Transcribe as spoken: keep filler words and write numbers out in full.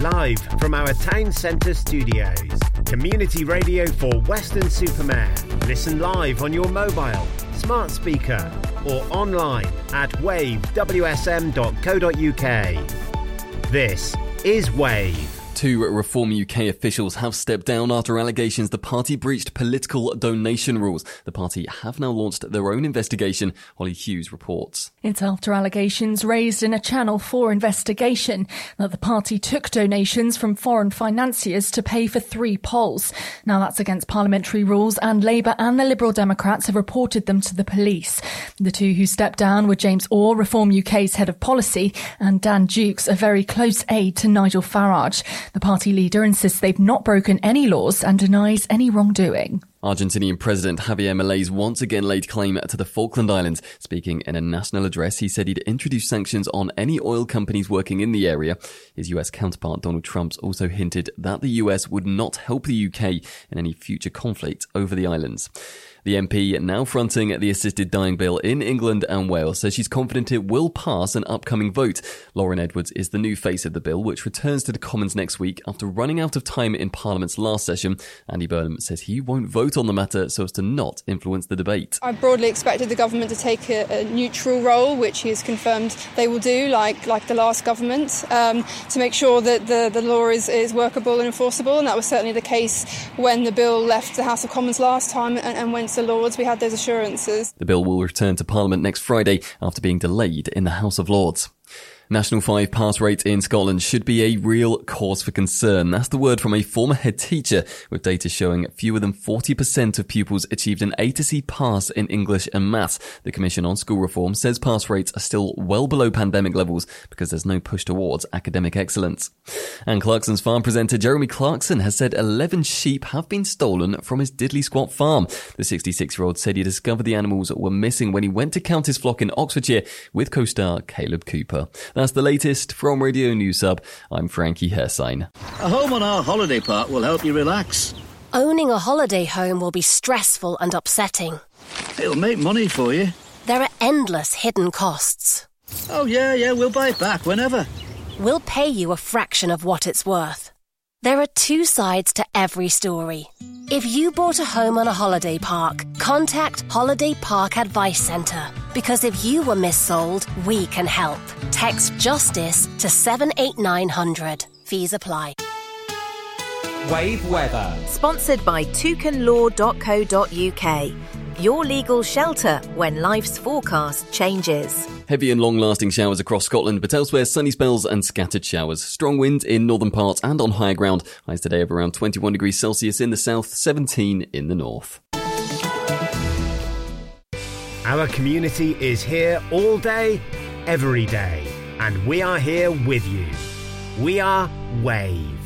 live from our town centre studios. Community radio for Weston-super-Mare. Listen live on your mobile, smart speaker or online at wave w s m dot co dot u k. This is Wave. Two Reform U K officials have stepped down after allegations the party breached political donation rules. The party have now launched their own investigation, Holly Hughes reports. It's after allegations raised in a Channel four investigation that the party took donations from foreign financiers to pay for three polls. Now that's against parliamentary rules, and Labour and the Liberal Democrats have reported them to the police. The two who stepped down were James Orr, Reform U K's head of policy, and Dan Dukes, a very close aide to Nigel Farage. The party leader insists they've not broken any laws and denies any wrongdoing. Argentinian President Javier Milei once again laid claim to the Falkland Islands. Speaking in a national address, he said he'd introduce sanctions on any oil companies working in the area. His U S counterpart Donald Trump also hinted that the U S would not help the U K in any future conflict over the islands. The M P, now fronting the assisted dying bill in England and Wales, says she's confident it will pass an upcoming vote. Lauren Edwards is the new face of the bill, which returns to the Commons next week after running out of time in Parliament's last session. Andy Burnham says he won't vote on the matter so as to not influence the debate. I broadly expected the government to take a, a neutral role, which he has confirmed they will do, like like the last government, um, to make sure that the, the law is, is workable and enforceable. And that was certainly the case when the bill left the House of Commons last time and, and went to Lords. We had those assurances. The bill will return to Parliament next Friday after being delayed in the House of Lords. National five pass rate in Scotland should be a real cause for concern. That's the word from a former head teacher, with data showing fewer than forty percent of pupils achieved an A to C pass in English and maths. The Commission on School Reform says pass rates are still well below pandemic levels because there's no push towards academic excellence. And Clarkson's farm presenter Jeremy Clarkson has said eleven sheep have been stolen from his Diddley Squat farm. The sixty-six-year-old said he discovered the animals were missing when he went to count his flock in Oxfordshire with co-star Caleb Cooper. That's the latest from Radio News Hub. I'm Frankie Hersign. A home on our holiday park will help you relax. Owning a holiday home will be stressful and upsetting. It'll make money for you. There are endless hidden costs. Oh yeah, yeah, we'll buy it back whenever. We'll pay you a fraction of what it's worth. There are two sides to every story. If you bought a home on a holiday park, contact Holiday Park Advice Centre. Because if you were missold, we can help. Text JUSTICE to seven eight nine hundred. Fees apply. Wave weather. Sponsored by toucan law dot co dot u k. Your legal shelter when life's forecast changes. Heavy and long-lasting showers across Scotland, but elsewhere sunny spells and scattered showers. Strong wind in northern parts and on higher ground. Highs today of around twenty-one degrees Celsius in the south, seventeen in the north. Our community is here all day, every day, and we are here with you. We are Wave.